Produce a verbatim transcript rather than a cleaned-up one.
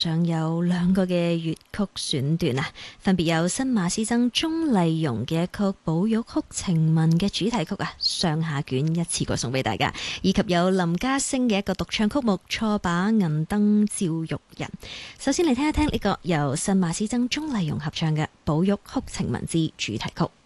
上有兩個嘅粵曲選段啊，分別有新馬師曾鍾麗蓉嘅一曲《寶玉哭情文》嘅主題曲啊，上下卷一次過送俾大家，以及有林家聲嘅一個獨唱曲目《錯把銀燈照玉人》。首先嚟聽一聽呢個由新馬師曾鍾麗蓉合唱嘅《寶玉哭情文》之主題曲。